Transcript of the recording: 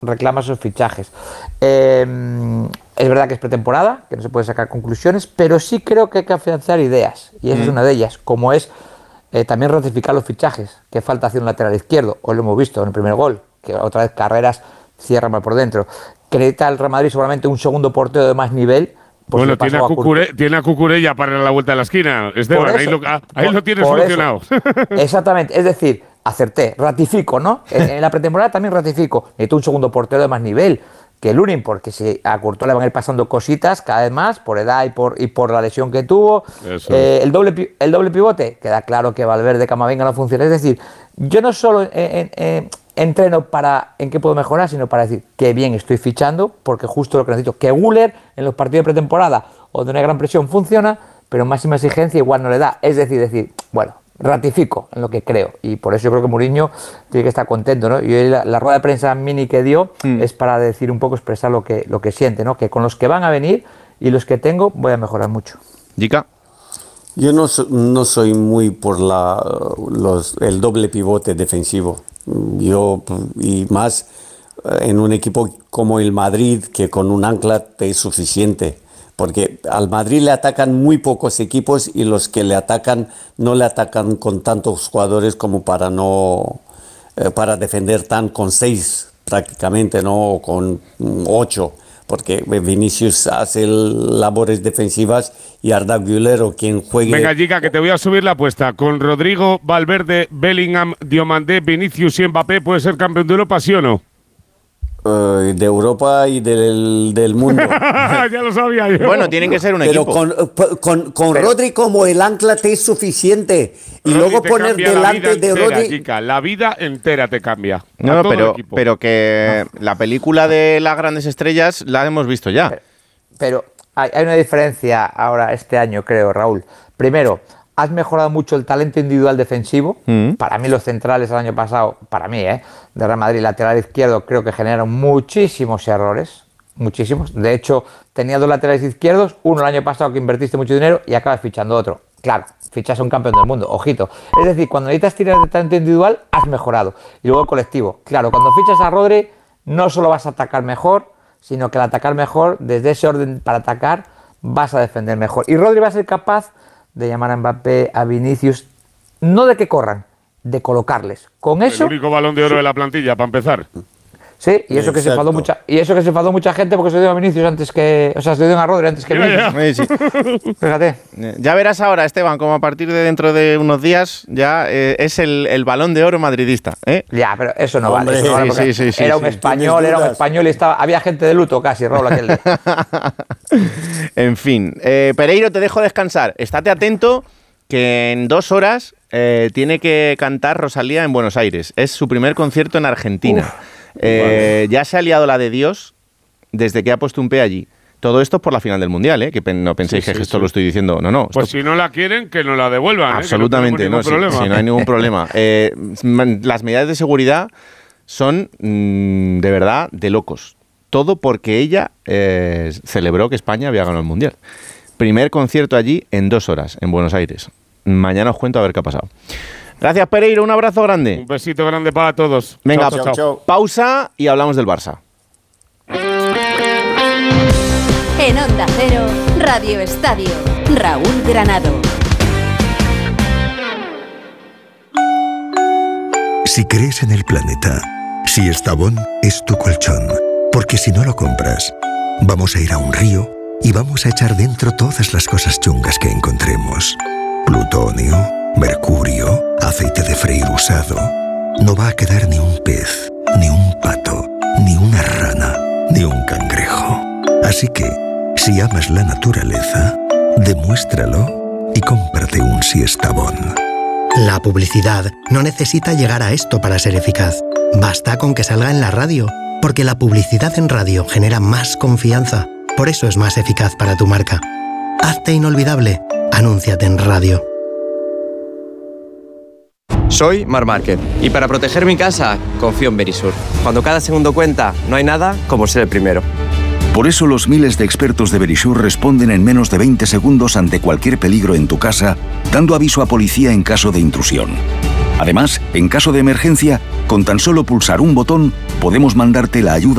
reclama esos fichajes. Es verdad que es pretemporada, que no se puede sacar conclusiones, pero sí creo que hay que afianzar ideas, y esa es una de ellas, como es también ratificar los fichajes, que falta hacer un lateral izquierdo, hoy lo hemos visto en el primer gol, que otra vez Carreras cierra mal por dentro, que necesita el Real Madrid seguramente un segundo portero de más nivel. Bueno, tiene a Cucurella para la vuelta de la esquina, Esteban, ahí lo tienes solucionado. Exactamente, es decir, acerté, ratifico, ¿no? En la pretemporada también ratifico, necesito un segundo portero de más nivel que Lunin, porque si a Courtois le van a ir pasando cositas cada vez más, por edad y por la lesión que tuvo. El doble pivote, queda claro que Valverde, Camavinga no funciona. Es decir, yo no solo entreno en qué puedo mejorar, sino para decir que bien estoy fichando, porque justo lo que necesito, que Güler en los partidos de pretemporada o de una gran presión funciona, pero máxima exigencia igual no le da. Es decir, bueno, ratifico en lo que creo, y por eso yo creo que Mourinho tiene que estar contento, ¿no? Y la rueda de prensa mini que dio es para decir un poco, expresar lo que siente, ¿no? Que con los que van a venir y los que tengo voy a mejorar mucho. Jica. Yo no soy muy por el doble pivote defensivo. Y más en un equipo como el Madrid, que con un ancla te es suficiente. Porque al Madrid le atacan muy pocos equipos, y los que le atacan no le atacan con tantos jugadores como para defender con 6 prácticamente, ¿no? O con 8, porque Vinicius hace labores defensivas y Arda Güler o quien juegue. Venga, Jica, que te voy a subir la apuesta. Con Rodrigo, Valverde, Bellingham, Diomandé, Vinicius y Mbappé, ¿puede ser campeón de Europa, sí o no? De Europa y del mundo. Ya lo sabía yo. Bueno, tienen que ser un equipo. Pero con Rodri como el ancla te es suficiente. Y Rodri luego poner delante de Rodri. Jica, la vida entera te cambia. No, pero que la película de las grandes estrellas la hemos visto ya. Pero hay una diferencia ahora este año, creo, Raúl. Primero, has mejorado mucho el talento individual defensivo. Para mí los centrales el año pasado, de Real Madrid, lateral izquierdo, creo que generaron muchísimos errores, muchísimos. De hecho, tenía 2 laterales izquierdos, uno el año pasado que invertiste mucho dinero y acabas fichando otro. Claro, fichas a un campeón del mundo, ojito. Es decir, cuando necesitas tirar de talento individual, has mejorado. Y luego el colectivo. Claro, cuando fichas a Rodri, no solo vas a atacar mejor, sino que al atacar mejor, desde ese orden para atacar, vas a defender mejor. Y Rodri va a ser capaz de llamar a Mbappé, a Vinicius, no de que corran, de colocarles. Con eso, el único balón de oro de la plantilla, para empezar. Sí, y eso que se enfadó mucha gente porque se dio a Vinicius antes que, se dio a Rodri antes que Vinicius. Sí. Fíjate. Ya verás ahora, Esteban, como a partir de dentro de unos días ya es el balón de oro madridista, ¿eh? Ya, pero eso no vale. Eso no vale sí, era un español y había gente de luto casi, Raúl, aquel día. En fin, Pereiro, te dejo descansar. Estate atento que en 2 horas tiene que cantar Rosalía en Buenos Aires. Es su primer concierto en Argentina. Ya se ha liado la de Dios desde que ha puesto un pie allí. Todo esto es por la final del Mundial, ¿eh? Que no penséis que esto lo estoy diciendo. No. Pues si no la quieren, que no la devuelvan. Absolutamente, no hay ningún problema. Las medidas de seguridad son de verdad de locos. Todo porque ella celebró que España había ganado el Mundial. Primer concierto allí en 2 horas, en Buenos Aires. Mañana os cuento a ver qué ha pasado. Gracias, Pereiro. Un abrazo grande. Un besito grande para todos. Venga, chao. Pausa y hablamos del Barça. En Onda Cero, Radio Estadio, Raúl Granado. Si crees en el planeta, si Estavón es tu colchón, porque si no lo compras, vamos a ir a un río y vamos a echar dentro todas las cosas chungas que encontremos. Plutonio, mercurio, aceite de freír usado. No va a quedar ni un pez, ni un pato, ni una rana, ni un cangrejo. Así que, si amas la naturaleza, demuéstralo y cómprate un Siestabón. La publicidad no necesita llegar a esto para ser eficaz. Basta con que salga en la radio, porque la publicidad en radio genera más confianza. Por eso es más eficaz para tu marca. Hazte inolvidable. Anúnciate en radio. Soy Marc Márquez y para proteger mi casa confío en Verisur. Cuando cada segundo cuenta, no hay nada como ser el primero. Por eso los miles de expertos de Verisur responden en menos de 20 segundos ante cualquier peligro en tu casa, dando aviso a policía en caso de intrusión. Además, en caso de emergencia, con tan solo pulsar un botón, podemos mandarte la ayuda